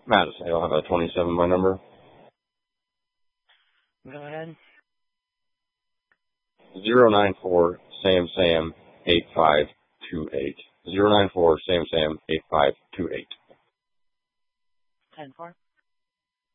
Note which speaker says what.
Speaker 1: Madison, I'll have a 27 my number.
Speaker 2: Go ahead.
Speaker 1: 094 Sam Sam 8528. 094 Sam Sam 8528.
Speaker 2: 10-4.